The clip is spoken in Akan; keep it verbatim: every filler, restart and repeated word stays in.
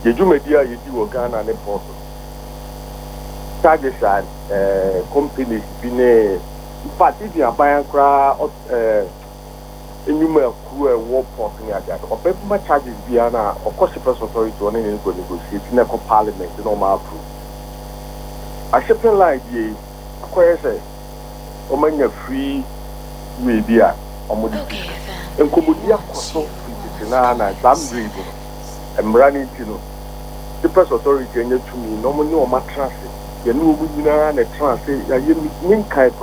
ye dwumadi a yedi wo Ghana ne port charges and uh, companies bi ne fact if you buy kra uh enyuma ku e wo port ni aga o pe ma charges bi ana of course the first authority on any go negotiate na ko parliament no ma approve a shipping line ye akoye say o manya free we bi a o mo di enkomodi akoso fitina na zambre bu emra ni tino the first authority enya tumi no mo ni o ma trance ye no omu nyina na trance ya ye min kai